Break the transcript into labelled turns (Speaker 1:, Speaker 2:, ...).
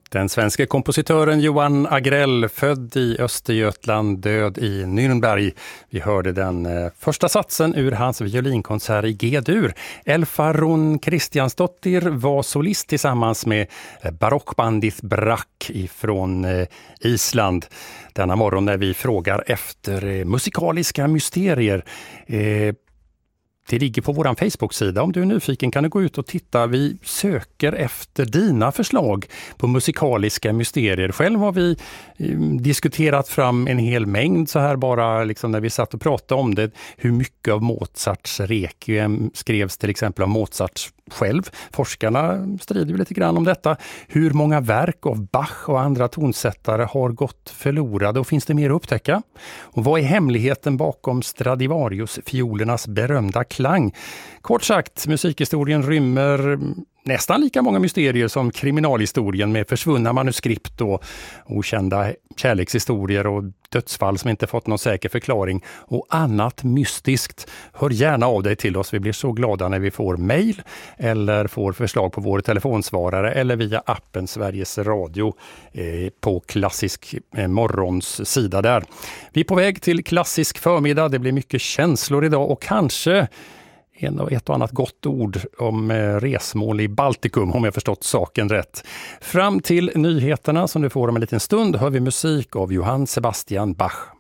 Speaker 1: Den svenska kompositören Johan Agrell, född i Östergötland, död i Nürnberg. Vi hörde den första satsen ur hans violinkonsert i G-dur. Elfa Rún Kristjánsdóttir var solist tillsammans med barockbandit Brak ifrån Island. Denna morgon när vi frågar efter musikaliska mysterier. Det ligger på vår Facebook-sida. Om du är nyfiken kan du gå ut och titta. Vi söker efter dina förslag på musikaliska mysterier. Själv har vi diskuterat fram en hel mängd så här bara liksom när vi satt och pratade om det. Hur mycket av Mozarts Requiem skrevs till exempel av Mozart själv. Forskarna strider ju lite grann om detta. Hur många verk av Bach och andra tonsättare har gått förlorade och finns det mer att upptäcka? Och vad är hemligheten bakom Stradivarius-fiolernas berömda klang? Kort sagt, musikhistorien rymmer nästan lika många mysterier som kriminalhistorien med försvunna manuskript och okända kärlekshistorier och dödsfall som inte fått någon säker förklaring och annat mystiskt. Hör gärna av dig till oss. Vi blir så glada när vi får mejl eller får förslag på vår telefonsvarare eller via appen Sveriges Radio på Klassisk morgons sida där. Vi är på väg till Klassisk förmiddag. Det blir mycket känslor idag och kanske ett och annat gott ord om resmål i Baltikum om jag förstått saken rätt. Fram till nyheterna som du får om en liten stund hör vi musik av Johann Sebastian Bach.